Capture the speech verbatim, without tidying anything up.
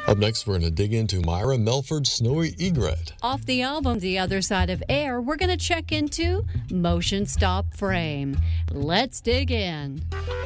Up next, we're going to dig into Myra Melford's Snowy Egret. Off the album The Other Side of Air, we're going to check into Motion Stop Frame. Let's dig in.